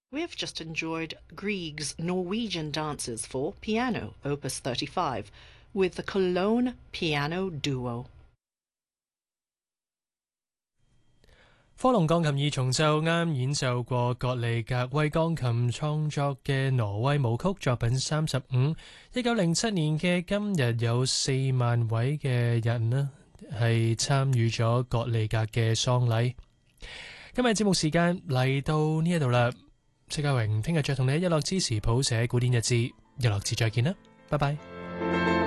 We've just enjoyed Grieg's Norwegian Dances for Piano, Opus 35, with the Cologne Piano Duo. 科隆鋼琴二重奏啱演奏過葛利格為鋼琴創作嘅挪威舞曲作品35。1907年嘅今日有4萬位嘅人呢係參與咗葛利格嘅喪禮。今日節目時間嚟到呢一度啦，戚家榮聽日再同你一樂之時譜寫古典日誌，一樂之再見啦，拜拜。